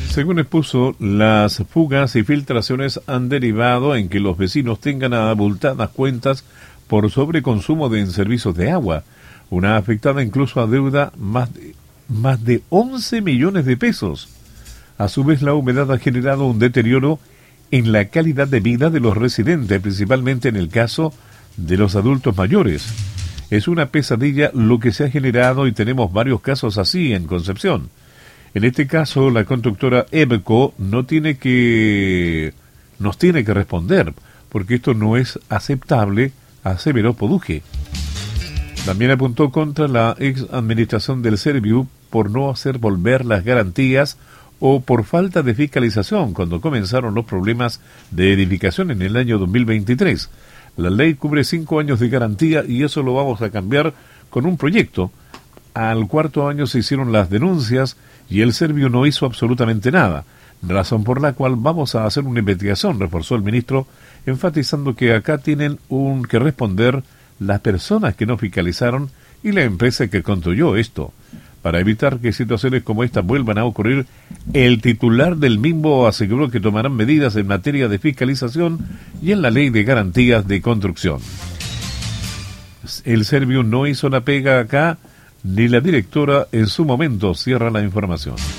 Según expuso, las fugas y filtraciones han derivado en que los vecinos tengan abultadas cuentas por sobreconsumo en servicios de agua. Una afectada incluso adeuda más de 11 millones de pesos. A su vez, la humedad ha generado un deterioro en la calidad de vida de los residentes, principalmente en el caso de los adultos mayores. Es una pesadilla lo que se ha generado y tenemos varios casos así en Concepción. En este caso, la constructora EBCO nos tiene que responder, porque esto no es aceptable, aseveró Poduje. También apuntó contra la ex administración del Serviu por no hacer volver las garantías o por falta de fiscalización cuando comenzaron los problemas de edificación en el año 2023. La ley cubre 5 años de garantía y eso lo vamos a cambiar con un proyecto. Al cuarto año se hicieron las denuncias y el Serviu no hizo absolutamente nada, razón por la cual vamos a hacer una investigación, reforzó el ministro, enfatizando que acá tienen que responder las personas que no fiscalizaron y la empresa que construyó esto. Para evitar que situaciones como esta vuelvan a ocurrir, el titular del MIMBO aseguró que tomarán medidas en materia de fiscalización y en la ley de garantías de construcción. El Serviu no hizo la pega acá, ni la directora en su momento, cierra la información.